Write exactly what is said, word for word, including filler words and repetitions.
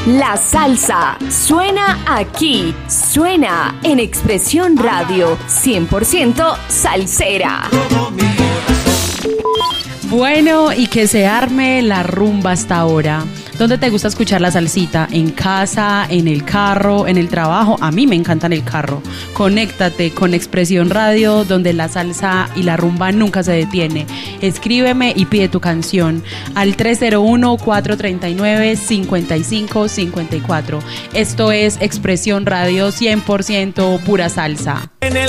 La salsa suena aquí, suena en Expresión Radio, cien por ciento salsera. Bueno, y que se arme la rumba hasta ahora. ¿Dónde te gusta escuchar la salsita? ¿En casa, en el carro, en el trabajo? A mí me encanta en el carro. Conéctate con Expresión Radio, donde la salsa y la rumba nunca se detiene. Escríbeme y pide tu canción al tres cero uno, cuatro tres nueve, cinco cinco cinco cuatro. Esto es Expresión Radio, cien por ciento pura salsa. En el